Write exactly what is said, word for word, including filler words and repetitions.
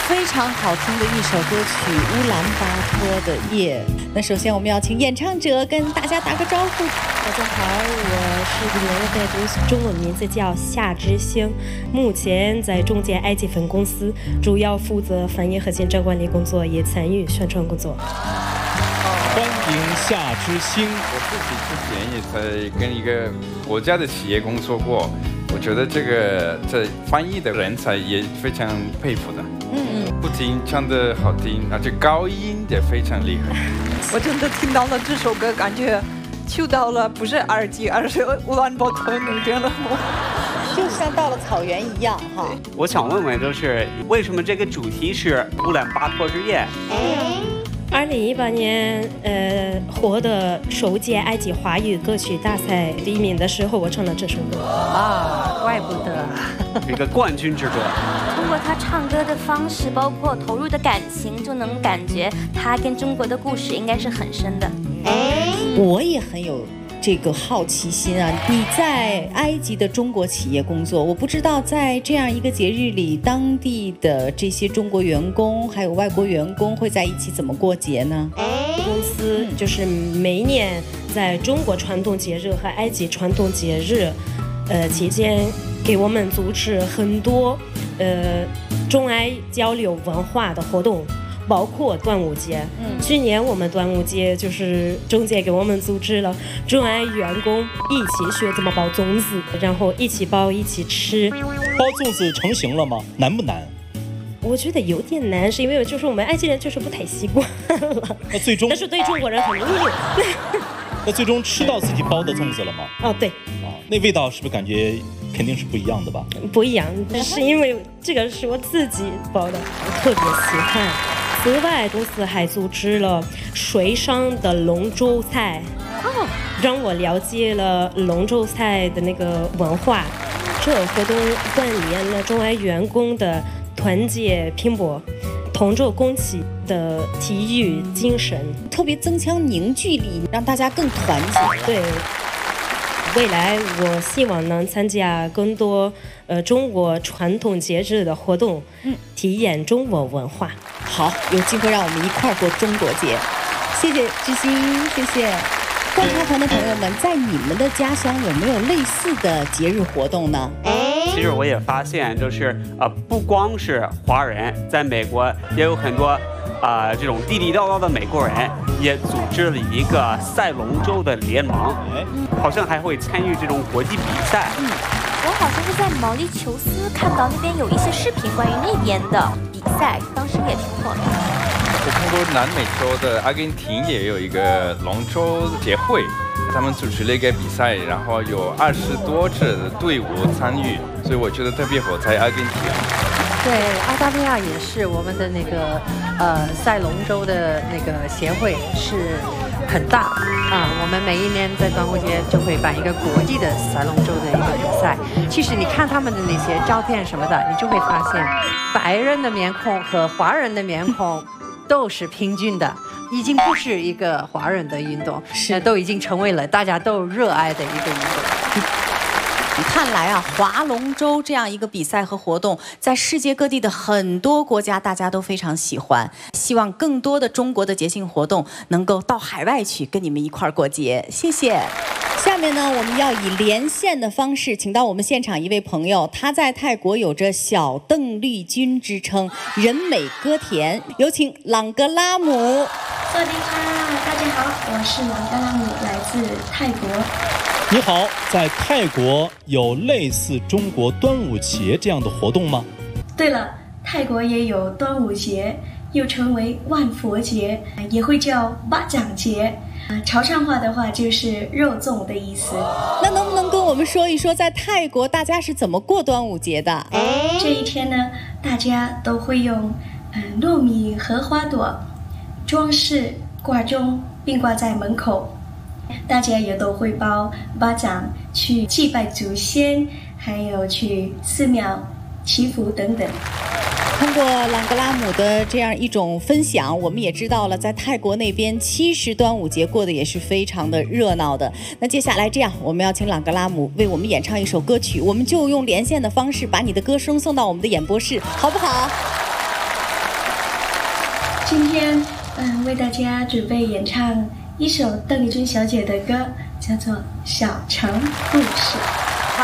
非常好听的一首歌曲《乌兰巴托的夜》。那首先我们要请演唱者跟大家打个招呼。 大家好，我是李元贝，中文名字叫夏之星，目前在中介埃及分公司，主要负责翻译和行政管理工作，也参与宣传工作。 欢迎夏之星。 我自己之前也在跟一个国家的企业工作过，我觉得这个这翻译的人才也非常佩服的。嗯嗯，不仅唱得好听，而且高音也非常厉害。 我真的听到了这首歌，感觉去到了不是耳机，而是乌兰巴托那边了。 就像到了草原一样哈。 我想问问，就是为什么这个主题是乌兰巴托之夜？ 二零一八年，呃，获得首届埃及华语歌曲大赛第一名的时候，我唱了这首歌。 啊，怪不得， 一个冠军之歌。 通过他唱歌的方式，包括投入的感情，就能感觉他跟中国的故事应该是很深的。 我也很有这个好奇心啊！你在埃及的中国企业工作，我不知道在这样一个节日里，当地的这些中国员工还有外国员工会在一起怎么过节呢？ 公司就是每年在中国传统节日和埃及传统节日，呃期间给我们组织很多呃中埃交流文化的活动。包括端午节，嗯，去年我们端午节就是中介给我们组织了中埃员工一起学怎么包粽子，然后一起包一起吃。 包粽子成型了吗？难不难？ 我觉得有点难，是因为就是我们埃及人就是不太习惯了。 那最终， 但是对中国人很容易。 那最终吃到自己包的粽子了吗？ 哦，对。 啊，那味道是不是感觉肯定是不一样的吧？ 不一样，是因为这个是我自己包的，我特别喜欢。此外，公司还组织了水上的龙舟赛，哦，让我了解了龙舟赛的那个文化。这个活动锻炼了中埃员工的团结拼搏、同舟共济的体育精神， 特别增强凝聚力，让大家更团结。 对。未来我希望能参加更多呃中国传统节日的活动，嗯，体验中国文化。 好，有机会让我们一块儿过中国节。谢谢知心，谢谢。观察团的朋友们，在你们的家乡有没有类似的节日活动呢？ 其实我也发现，就是呃，不光是华人，在美国也有很多啊、呃、这种地地道道的美国人，也组织了一个赛龙舟的联盟，好像还会参与这种国际比赛。 嗯，我好像是在毛里求斯看到那边有一些视频关于那边的比赛，当时也挺火的。 我看过南美洲的阿根廷也有一个龙舟协会，他们组织了一个比赛，然后有二十多支的队伍参与，所以我觉得特别火在阿根廷。 对，澳大利亚也是我们的那个呃赛龙舟的那个协会是很大啊，我们每一年在端午节就会办一个国际的赛龙舟的一个比赛。其实你看他们的那些照片什么的，你就会发现白人的面孔和华人的面孔都是平均的，已经不是一个华人的运动，是都已经成为了大家都热爱的一个运动。 看来啊，划龙舟这样一个比赛和活动，在世界各地的很多国家，大家都非常喜欢。希望更多的中国的节庆活动能够到海外去跟你们一块儿过节。谢谢。下面呢，我们要以连线的方式，请到我们现场一位朋友，他在泰国有着小邓丽君之称，人美歌甜。有请朗格拉姆。 สวัสดีค่ะ，大家好，我是朗格拉姆，来自泰国。 你好，在泰国有类似中国端午节这样的活动吗？ 对了，泰国也有端午节，又称为万佛节，也会叫巴掌节。潮汕话的话就是肉粽的意思。 那能不能跟我们说一说，在泰国大家是怎么过端午节的？ 这一天呢，大家都会用呃糯米和花朵装饰挂钟，并挂在门口。大家也都会包巴掌去祭拜祖先，还有去寺庙祈福等等。 通过朗格拉姆的这样一种分享，我们也知道了，在泰国那边其实端午节过得也是非常的热闹的。那接下来这样，我们要请朗格拉姆为我们演唱一首歌曲，我们就用连线的方式把你的歌声送到我们的演播室，好不好？ 今天嗯为大家准备演唱一首邓丽君小姐的歌，叫做《小城故事》。